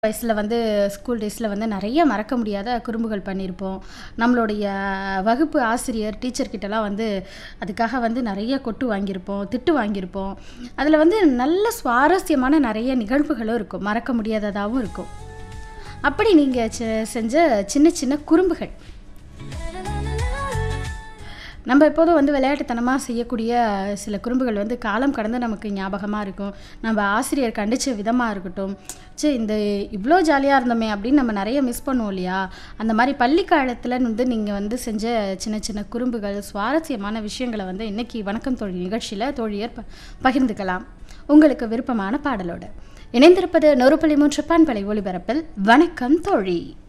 வயசுல வந்து ஸ்கூல் டேஸ்ல வந்து நெறைய மறக்க முடியாத குறும்புகள் பண்ணியிருப்போம். நம்மளுடைய வகுப்பு ஆசிரியர், டீச்சர் கிட்டலாம் வந்து அதுக்காக வந்து நெறைய கொட்டு வாங்கியிருப்போம், திட்டு வாங்கியிருப்போம். அதில வந்து நல்ல சுவாரஸ்யமான நெறைய நிகழ்வுகளும் இருக்கும். மறக்க முடியாததாவும் இருக்கும். அப்படி நீங்க செஞ்ச சின்ன சின்ன குறும்புகள். நம்ம எப்போதும் வந்து விளையாட்டுத்தனமா செய்யக்கூடிய சில குறும்புகள் வந்து காலம் கடந்து நமக்கு ஞாபகமா இருக்கும். நம்ம ஆசிரியர் கண்டிச்ச விதமா இருக்கட்டும், இந்த இவ்ளோ ஜாலியா இருந்தோமே அப்படின்னு நம்ம நெறைய மிஸ் பண்ணுவோம் இல்லையா? அந்த மாரி பள்ளி காலத்துல வந்து நீங்க வந்து செஞ்ச சின்ன சின்ன குறும்புகள், சுவாரஸ்யமான விஷயங்கள வந்து இன்னைக்கு வணக்கம் தோழி நிகழ்ச்சியில தோழியர் பகிர்ந்துக்கலாம். உங்களுக்கு விருப்பமான பாடலோட. இணைந்திருப்பது 100.3 பண்பலை ஒலிபரப்பில் வணக்கம் தோழி.